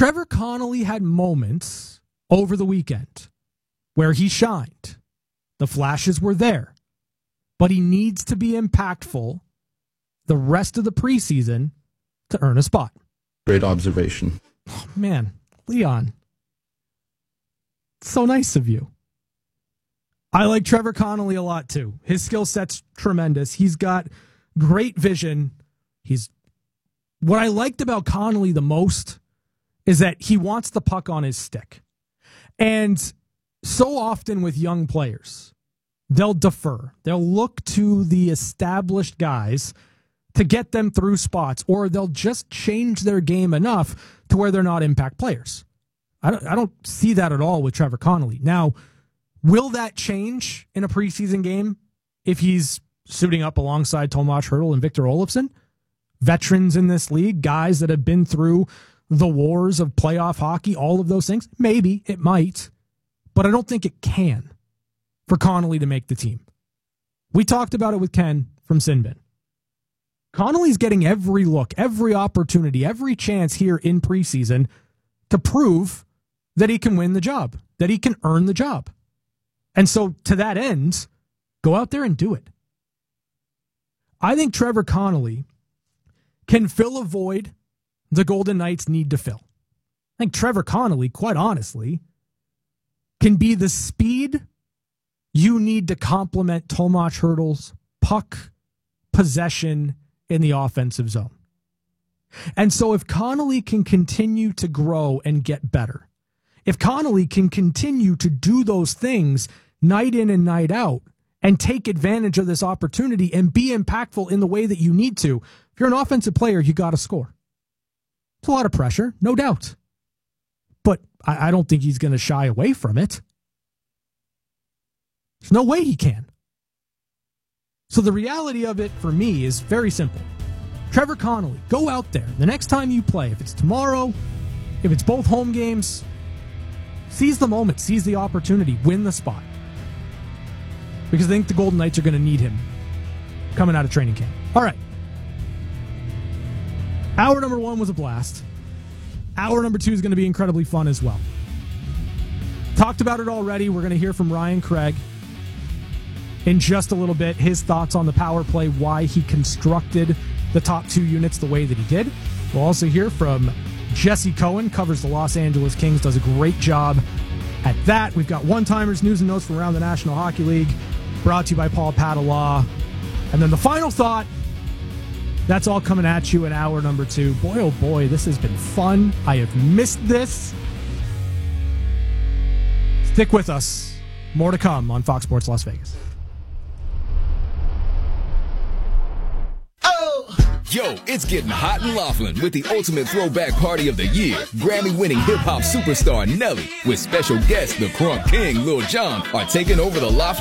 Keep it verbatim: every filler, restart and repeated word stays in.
Trevor Connolly had moments over the weekend where he shined. The flashes were there. But he needs to be impactful the rest of the preseason to earn a spot. Great observation. Oh, man, Leon. So nice of you. I like Trevor Connolly a lot, too. His skill set's tremendous. He's got great vision. He's what I liked about Connolly the most is that he wants the puck on his stick. And so often with young players, they'll defer. They'll look to the established guys to get them through spots, or they'll just change their game enough to where they're not impact players. I don't, I don't see that at all with Trevor Connolly. Now, will that change in a preseason game if he's suiting up alongside Tomas Hertl and Victor Olofsson? Veterans in this league, guys that have been through the wars of playoff hockey, all of those things? Maybe, it might. But I don't think it can for Connolly to make the team. We talked about it with Ken from Sinbin. Connolly's getting every look, every opportunity, every chance here in preseason to prove that he can win the job, that he can earn the job. And so to that end, go out there and do it. I think Trevor Connolly can fill a void the Golden Knights need to fill. I think Trevor Connolly, quite honestly, can be the speed you need to complement Tomas Hertl's puck possession in the offensive zone. And so if Connolly can continue to grow and get better, if Connolly can continue to do those things night in and night out and take advantage of this opportunity and be impactful in the way that you need to, if you're an offensive player, you got to score. It's a lot of pressure, no doubt. But I, I don't think he's going to shy away from it. There's no way he can. So the reality of it for me is very simple. Trevor Connolly, go out there. The next time you play, if it's tomorrow, if it's both home games, seize the moment, seize the opportunity, win the spot. Because I think the Golden Knights are going to need him coming out of training camp. All right. Hour number one was a blast. Hour number two is going to be incredibly fun as well. Talked about it already. We're going to hear from Ryan Craig in just a little bit. His thoughts on the power play, why he constructed the top two units the way that he did. We'll also hear from Jesse Cohen, covers the Los Angeles Kings, does a great job at that. We've got one-timers, news and notes from around the National Hockey League, brought to you by Paul Padala. And then the final thought, that's all coming at you in hour number two. Boy, oh boy, this has been fun. I have missed this. Stick with us. More to come on Fox Sports Las Vegas. Yo, it's getting hot in Laughlin with the ultimate throwback party of the year. Grammy-winning hip-hop superstar Nelly with special guests the Crunk King, Lil Jon are taking over the Laughlin